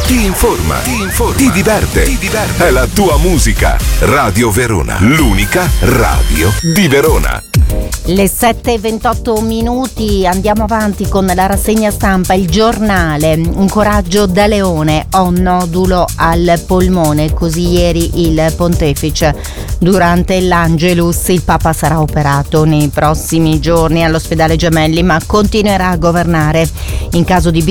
ti informa, ti diverte. È la tua musica. Radio Verona, l'unica radio di Verona. Le 7:28, andiamo avanti con la rassegna stampa. Il Giornale, un coraggio da leone, ho un nodulo al polmone, così ieri il pontefice. Durante l'Angelus il Papa sarà operato nei prossimi giorni all'ospedale Gemelli, ma continuerà a governare. In caso di